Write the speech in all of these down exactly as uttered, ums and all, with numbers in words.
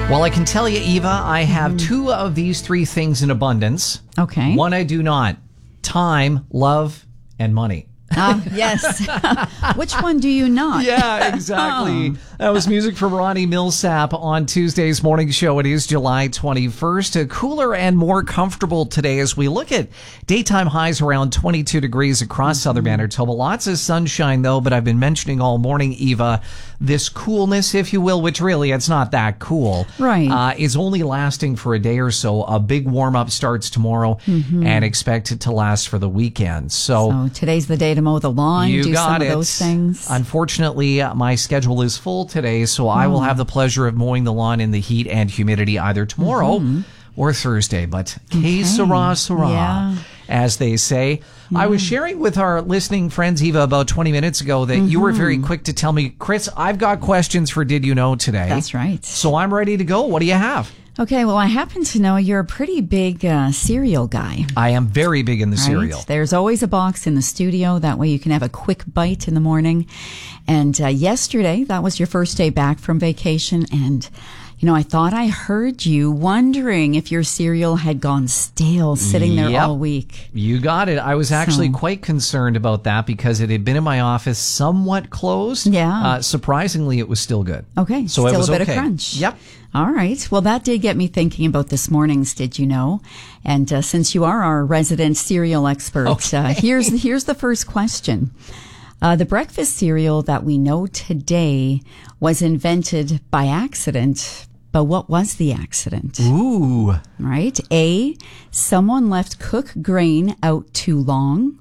Well, I can tell you, Eva, I have Mm-hmm. two of these three things in abundance. Okay. One I do not. Time, love, and money. Um, yes. Which one do you not? Yeah, exactly. That was music from Ronnie Millsap on Tuesday's morning show. It is July twenty-first. A cooler and more comfortable today as we look at daytime highs around twenty-two degrees across southern Manitoba. Lots of sunshine, though, but I've been mentioning all morning, Eva, this coolness, if you will, which really it's not that cool. Right. Uh, is only lasting for a day or so. A big warm-up starts tomorrow and expect it to last for the weekend. So, So today's the day to mow the lawn, you do got some it. of those things. Unfortunately, uh, my schedule is full today, so I will have the pleasure of mowing the lawn in the heat and humidity either tomorrow or Thursday. But que sera, sera, Yeah. as they say. I was sharing with our listening friends, Eva, about twenty minutes ago that you were very quick to tell me, Chris, I've got questions for Did You Know today. That's right. So I'm ready to go. What do you have? Okay, well, I happen to know you're a pretty big uh, cereal guy. I am very big in the Right? cereal. There's always a box in the studio. That way you can have a quick bite in the morning. And uh, yesterday, that was your first day back from vacation. And, you know, I thought I heard you wondering if your cereal had gone stale sitting there Yep. all week. You got it. I was actually So- quite concerned about that because it had been in my office somewhat closed. Yeah. Uh, surprisingly, it was still good. Okay, So still it was a bit okay. of crunch. Yep. All right. Well, that did get me thinking about this morning's Did You Know? And uh, since you are our resident cereal expert, Okay. uh, here's here's the first question. Uh, the breakfast cereal that we know today was invented by accident, but what was the accident? Ooh. Right? A, someone left cooked grain out too long.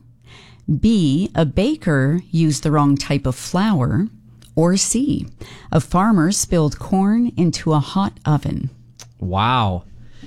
B, a baker used the wrong type of flour. Or C, a farmer spilled corn into a hot oven. Wow.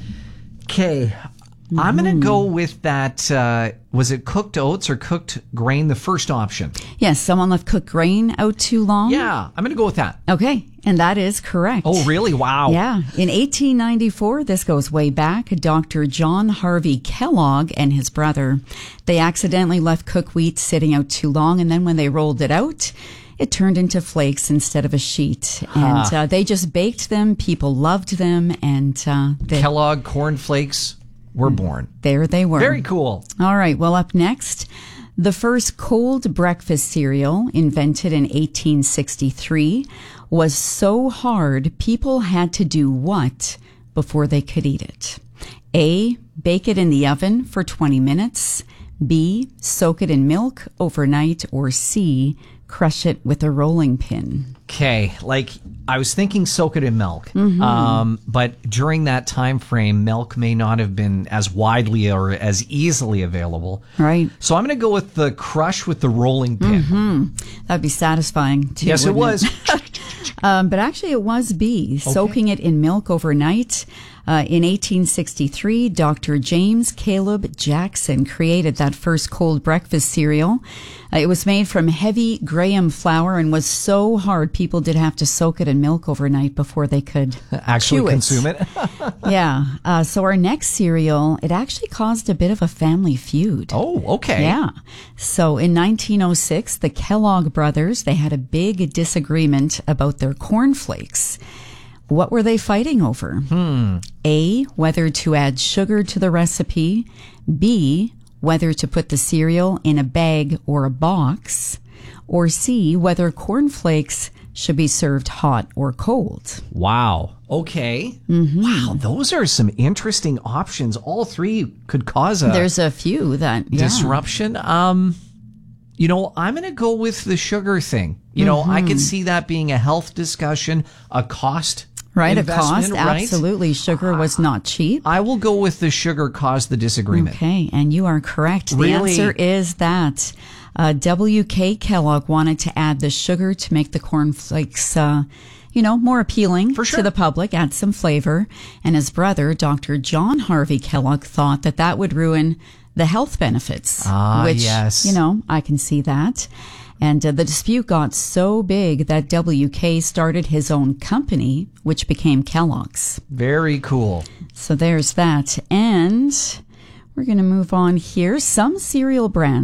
Okay. I'm going to go with that. Uh, was it cooked oats or cooked grain? The first option. Yes, someone left cooked grain out too long. Yeah. I'm going to go with that. Okay, and that is correct. Oh, really? Wow. Yeah. In eighteen ninety-four, this goes way back, Doctor John Harvey Kellogg and his brother, they accidentally left cooked wheat sitting out too long, and then when they rolled it out, it turned into flakes instead of a sheet. And uh, they just baked them. People loved them. And uh, they, Kellogg corn flakes were born. there they were. Very cool. All right. Well, up next, the first cold breakfast cereal, invented in eighteen sixty-three, was so hard people had to do what before they could eat it? A, bake it in the oven for twenty minutes. B, soak it in milk overnight. Or C, crush it with a rolling pin. Okay, like I was thinking soak it in milk, Mm-hmm. um, but during that time frame, milk may not have been as widely or as easily available. Right. So I'm going to go with the crush with the rolling pin. That'd be satisfying too. Yes, it wouldn't was. Um, but actually, it was B, soaking it in milk overnight. Uh, in eighteen sixty-three, Doctor James Caleb Jackson created that first cold breakfast cereal. Uh, it was made from heavy graham flour and was so hard people did have to soak it in milk overnight before they could Actually chew it. consume it. Yeah. Uh, so our next cereal, it actually caused a bit of a family feud. Oh, okay. Yeah. So in nineteen oh six, the Kellogg brothers, they had a big disagreement about their cornflakes. What were they fighting over? Hmm. A, whether to add sugar to the recipe. B, whether to put the cereal in a bag or a box. Or C, whether cornflakes should be served hot or cold. Wow. Okay. Mm-hmm. Wow, those are some interesting options. All three could cause a There's a few that, yeah. disruption. Um, you know, I'm going to go with the sugar thing. You know, I could see that being a health discussion, a cost Right, a investment, cost. right? Absolutely. Sugar was not cheap. I will go with the sugar caused the disagreement. Okay, and you are correct. The Really? answer is that uh, W K Kellogg wanted to add the sugar to make the cornflakes, uh, you know, more appealing For sure. to the public, add some flavor. And his brother, Doctor John Harvey Kellogg, thought that that would ruin the health benefits. Ah, which, yes. you know, I can see that. And uh, the dispute got so big that W K started his own company, which became Kellogg's. Very cool. So there's that. And we're going to move on here. Some cereal brands